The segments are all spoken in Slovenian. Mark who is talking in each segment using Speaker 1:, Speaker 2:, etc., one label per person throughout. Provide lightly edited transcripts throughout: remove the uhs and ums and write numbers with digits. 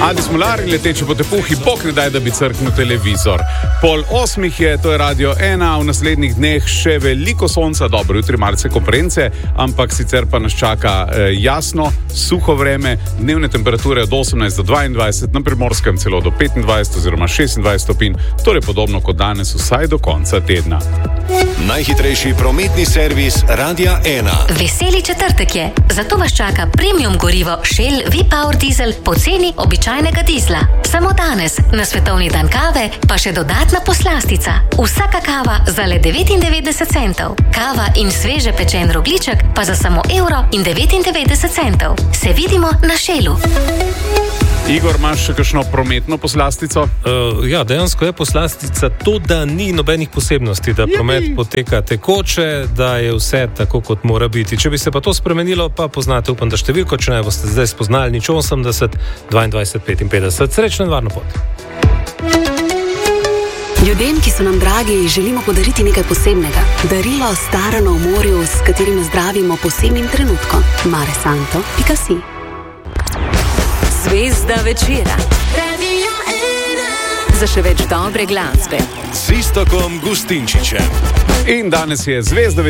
Speaker 1: Adi Smolar, leteči po tepuhi, bog ne daj, da bi crknil televizor. 7:30 je, to je Radio 1, v naslednjih dneh še veliko sonca, dobro, jutri malce konference, ampak sicer pa nas čaka jasno, suho vreme, dnevne temperature od 18 do 22, na Primorskem celo do 25 oziroma 26 stopinj, torej podobno kot danes, vsaj do konca tedna.
Speaker 2: Najhitrejši prometni servis Radia 1.
Speaker 3: Veseli četrtek je, zato vas čaka premium gorivo Shell V-Power Diesel po ceni običajnega dizla. Samo danes, na svetovni dan kave, pa še dodatna poslastica. Vsaka kava za le 99 centov. Kava in sveže pečen rogljiček pa za samo €1,99. Se vidimo na Shellu.
Speaker 1: Igor, imaš še kakšno prometno poslastico?
Speaker 4: Ja, dejansko je poslastica to, da ni nobenih posebnosti, da promet poteka tekoče, da je vse tako, kot mora biti. Če bi se pa to spremenilo, pa poznate, upam, da številko, če ne boste zdaj spoznali, 080 22 55. Srečno in varno pot.
Speaker 5: Ljudem, ki so nam dragi, želimo podariti nekaj posebnega. Darilo starano v morju, s katerim zdravimo posebnim trenutkom. maresanto.si. Zvezda večera. Za še več dobre glasbe.
Speaker 2: Z Iztokom Gustinčičem.
Speaker 1: In danes je zvezda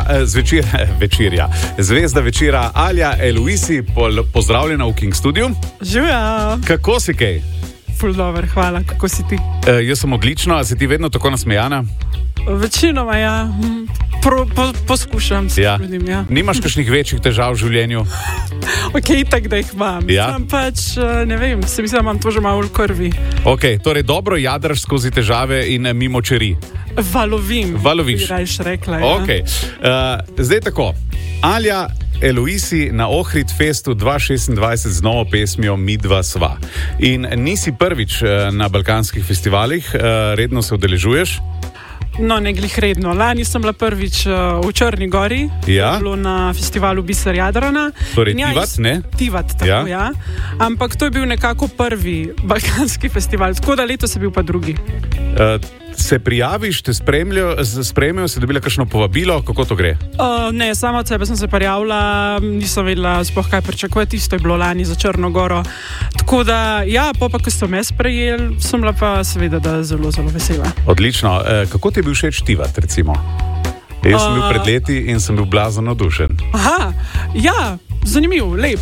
Speaker 1: Zvezda večera Alja Eloisi, pozdravljena v King Studiu.
Speaker 6: Živja.
Speaker 1: Kako si kaj?
Speaker 6: Ful dober, hvala, kako si ti?
Speaker 1: Jaz sem odlično, a si ti vedno tako nasmejana?
Speaker 6: Večinoma, ja. Poskušam se trudim, ja.
Speaker 1: Nimaš kakšnih večjih težav v življenju?
Speaker 6: Ok, tak da jih imam.
Speaker 1: Ja?
Speaker 6: Sam pač, ne vem, se mislim, da imam to že malo v krvi.
Speaker 1: Ok, torej dobro jadraš skozi težave in mimo čeri.
Speaker 6: Valovim.
Speaker 1: Valoviš.
Speaker 6: Bi rajš rekla, ja.
Speaker 1: Ok, zdaj tako. Alja Eloisi na Ohrid Festu 2026 z novo pesmijo Midva sva. In nisi prvič na balkanskih festivalih, redno se udeležuješ?
Speaker 6: No, ne glih redno. Lani sem bila prvič v Črni gori,
Speaker 1: Ja.
Speaker 6: bilo na festivalu Biser Jadrana.
Speaker 1: Torej
Speaker 6: In ja,
Speaker 1: Tivat, ne?
Speaker 6: Tivat, tako, ja. Ampak to je bil nekako prvi balkanski festival, tako da letos je bil pa drugi.
Speaker 1: Se prijaviš, te spremljajo, se dobila kakšno povabilo, kako to gre?
Speaker 6: Ne, sama od sebe sem se prijavila, nisem vedela sploh kaj pričakovati, isto je bilo lani za Črno goro. Tako da, ja, pa ko so me sprejeli, sem bila pa seveda da zelo, zelo vesela.
Speaker 1: Odlično. Kako ti je bil všeč Tivat, recimo? Jaz sem bil pred leti in sem bil blazno navdušen.
Speaker 6: Aha, ja, zanimiv, lep.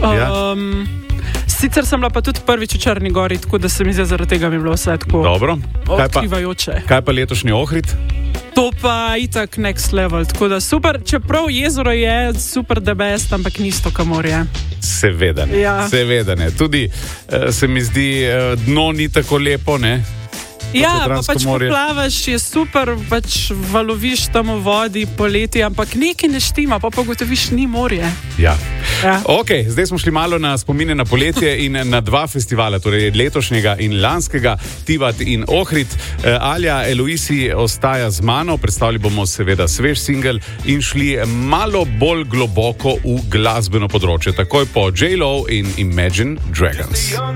Speaker 6: Sicer sem bila pa tudi prvič v Črni gori, tako da se mi zdi, zaradi tega mi je bilo vse tako odkrivajoče.
Speaker 1: Kaj pa letošnji Ohrid?
Speaker 6: To pa itak next level, tako da super, čeprav jezero je super the best, ampak ni isto, kamor je.
Speaker 1: Seveda ne,
Speaker 6: Ja.
Speaker 1: seveda ne. Tudi se mi zdi, dno ni tako lepo, ne?
Speaker 6: Ja, pa
Speaker 1: Jadransko
Speaker 6: pač ko
Speaker 1: morje.
Speaker 6: plavaš, je super, pač valoviš tam v vodi poleti, ampak nekaj ne štima, pa ugotoviš, ni morje.
Speaker 1: Ja.
Speaker 6: Ja.
Speaker 1: Ok, zdaj smo šli malo na spomine na poletje in na dva festivala, torej letošnjega in lanskega, Tivat in Ohrid. Alja Eloisi ostaja z mano, predstavili bomo seveda svež singel in šli malo bolj globoko v glasbeno področje, takoj po J-Lo in Imagine Dragons.